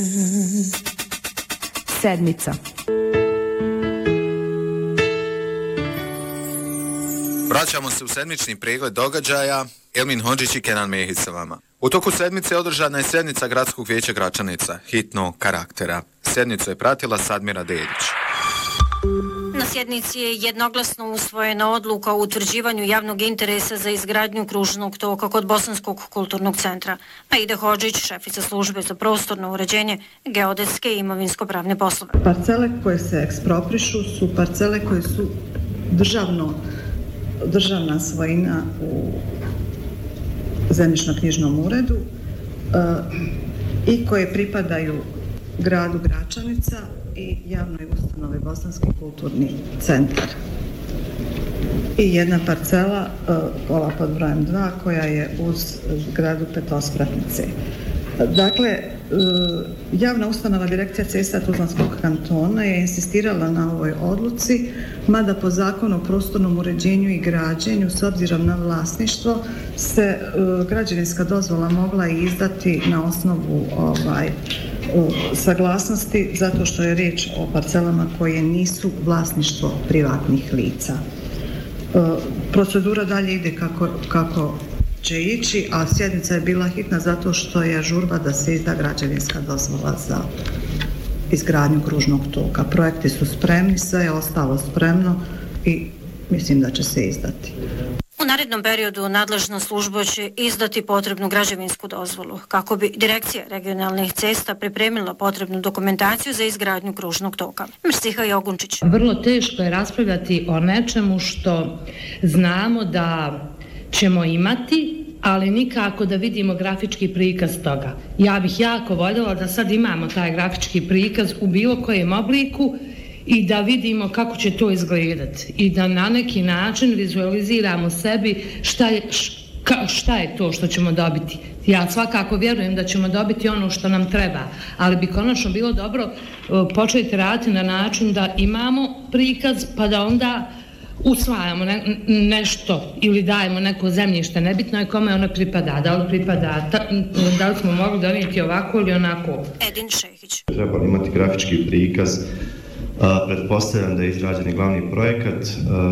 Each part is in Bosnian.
Sedmica. Vraćamo se u sedmični pregled događaja. Elmin Hodžić i Kenan Mehić sa vama. U toku sedmice održana je sjednica Gradskog vijeća Gračanica, hitnog karaktera. Sjednicu je pratila Sadmira Dedić. Na sjednici je jednoglasno usvojena odluka o utvrđivanju javnog interesa za izgradnju kružnog toka kod Bosanskog kulturnog centra. Aida Hodžić, šefica službe za prostorno uređenje, geodetske i imovinsko-pravne poslove. Parcele koje se eksproprišu su parcele koje su državna svojina u zemljišno-knjižnom uredu i koje pripadaju gradu Gračanica i javnoj ustanovi Bosanski kulturni centar. I jedna parcela, ova pod brojem 2, koja je uz zgradu Petospratnice. Dakle, javna ustanova Direkcija cesta Tuzlanskog kantona je insistirala na ovoj odluci, mada po zakonu o prostornom uređenju i građenju, s obzirom na vlasništvo, se građevinska dozvola mogla izdati na osnovu saglasnosti, zato što je riječ o parcelama koje nisu vlasništvo privatnih lica. Procedura dalje ide kako će ići, a sjednica je bila hitna zato što je žurba da se izda građevinska dozvola za izgradnju kružnog toka. Projekti su spremni, sve je ostalo spremno i mislim da će se izdati. U narednom periodu nadležna služba će izdati potrebnu građevinsku dozvolu kako bi Direkcija regionalnih cesta pripremila potrebnu dokumentaciju za izgradnju kružnog toka. Mrsiha Jogunčić. Vrlo teško je raspravljati o nečemu što znamo da ćemo imati, ali nikako da vidimo grafički prikaz toga. Ja bih jako voljela da sad imamo taj grafički prikaz u bilo kojem obliku i da vidimo kako će to izgledati i da na neki način vizualiziramo sebi šta je to što ćemo dobiti. Ja svakako vjerujem da ćemo dobiti ono što nam treba, ali bi konačno bilo dobro početi raditi na način da imamo prikaz pa da onda usvajamo nešto ili dajemo neko zemljište, nebitno je kome ono pripada, da li smo mogli donijeti ovako ili onako. Edin Šehić. Trebali imati grafički prikaz, pretpostavljam da je izrađen glavni projekat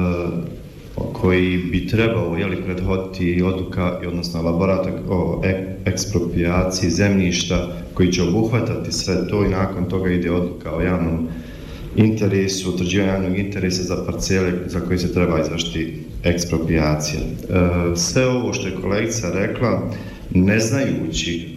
koji bi trebao prethoditi odluka, odnosno elaborat o eksproprijaciji zemljišta koji će obuhvatati sve to i nakon toga ide odluka o javnom interesu, utvrđivanje javnog interesa za parcele za koje se treba izvršiti eksproprijacija. Sve ovo što je kolegica rekla, ne znajući